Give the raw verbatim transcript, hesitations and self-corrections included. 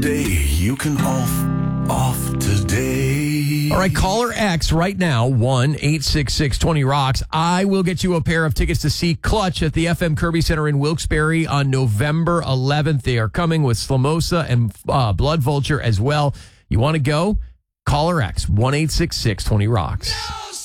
Day, you can off, off today. All right, caller X right now, one eight six six twenty rocks. I will get you a pair of tickets to see Clutch at the F M Kirby Center in Wilkes-Barre on November eleventh. They are coming with Slamosa and uh, Blood Vulture as well. You want to go? Caller X, one eight six six twenty rocks.